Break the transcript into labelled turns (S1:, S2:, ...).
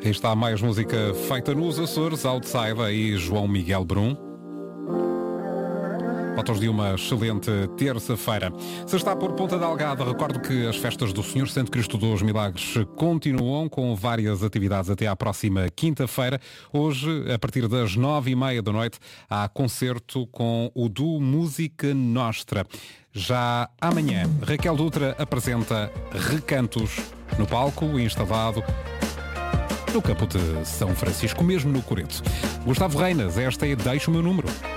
S1: Aí está mais música feita nos Açores, Outside e João Miguel Brum. Fotos de uma excelente terça-feira. Se está por Ponta Delgada, recordo que as festas do Senhor Santo Cristo dos Milagres continuam com várias atividades até à próxima quinta-feira. Hoje, a partir das 9h30 da noite, há concerto com o duo Música Nostra. Já amanhã, Raquel Dutra apresenta Recantos no palco instalado no campo de São Francisco, mesmo no Coreto. Gustavo Reinas, esta é Deixa o Meu Número.